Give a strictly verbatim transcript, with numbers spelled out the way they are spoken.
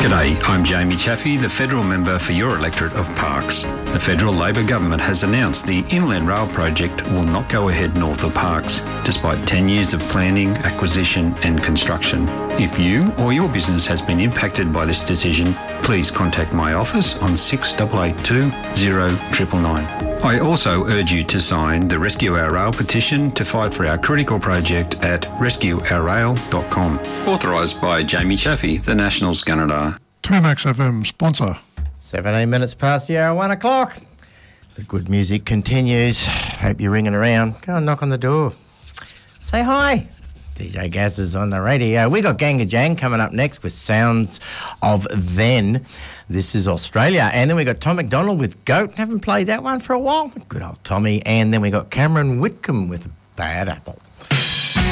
G'day, I'm Jamie Chaffey, the Federal Member for your electorate of Parkes. The Federal Labor Government has announced the Inland Rail project will not go ahead north of Parkes, despite ten years of planning, acquisition and construction. If you or your business has been impacted by this decision, please contact my office on six eight eight two, zero nine nine nine. I also urge you to sign the Rescue Our Rail petition to fight for our critical project at rescue our rail dot com. Authorised by Jamie Chaffey, the Nationals Gunnedah. two Max F M sponsor. seventeen minutes past the hour, one o'clock. The good music continues. Hope you're ringing around. Go and knock on the door. Say hi. D J Gaz is on the radio. We got Ganga Jang coming up next with Sounds of Then. This is Australia. And then we got Tom McDonald with Goat. Haven't played that one for a while. Good old Tommy. And then we got Cameron Whitcomb with Bad Apple.